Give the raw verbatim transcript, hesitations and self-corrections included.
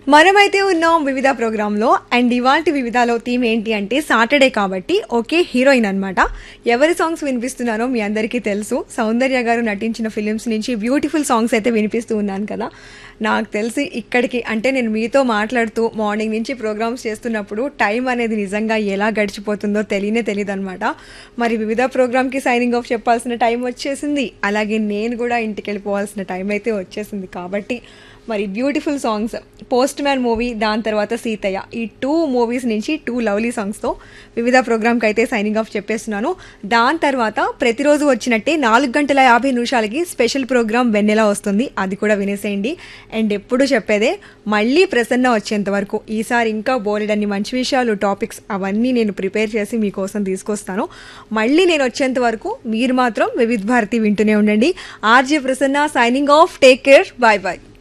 మనమైతే ఉన్నాం వివిధ ప్రోగ్రాంలో. అండ్ ఇవాల్టి వివిధలో థీమ్ ఏంటి అంటే సాటర్డే కాబట్టి ఒకే హీరోయిన్ అనమాట. ఎవరి సాంగ్స్ వినిపిస్తున్నారో మీ అందరికీ తెలుసు. సౌందర్య గారు నటించిన ఫిలిమ్స్ నుంచి బ్యూటిఫుల్ సాంగ్స్ అయితే వినిపిస్తూ ఉన్నాను కదా. నాకు తెలిసి ఇక్కడికి అంటే నేను మీతో మాట్లాడుతూ మార్నింగ్ నుంచి ప్రోగ్రామ్స్ చేస్తున్నప్పుడు టైం అనేది నిజంగా ఎలా గడిచిపోతుందో తెలియనే తెలియదు అనమాట. మరి వివిధ ప్రోగ్రామ్కి సైనింగ్ ఆఫ్ చెప్పాల్సిన టైం వచ్చేసింది. అలాగే నేను కూడా ఇంటికి వెళ్ళిపోవాల్సిన టైం అయితే వచ్చేసింది. కాబట్టి మరి beautiful songs post man movie, దాని తర్వాత సీతయ్య, ఈ టూ మూవీస్ నుంచి టూ లవ్లీ సాంగ్స్తో వివిధ ప్రోగ్రామ్కి అయితే సైనింగ్ ఆఫ్ చెప్పేస్తున్నాను. దాని తర్వాత ప్రతిరోజు వచ్చినట్టే నాలుగు గంటల యాభై నిమిషాలకి స్పెషల్ ప్రోగ్రామ్ వెన్నెలా వస్తుంది, అది కూడా వినేసేయండి. అండ్ ఎప్పుడు చెప్పేదే, మళ్ళీ ప్రసన్న వచ్చేంత వరకు ఈసారి ఇంకా బోలెడన్ని మంచి విషయాలు, టాపిక్స్ అవన్నీ నేను ప్రిపేర్ చేసి మీకోసం తీసుకొస్తాను. మళ్ళీ నేను వచ్చేంత వరకు మీరు మాత్రం వివిధ భారతి వింటూనే ఉండండి. RJ Prasanna signing off. Take care, bye bye.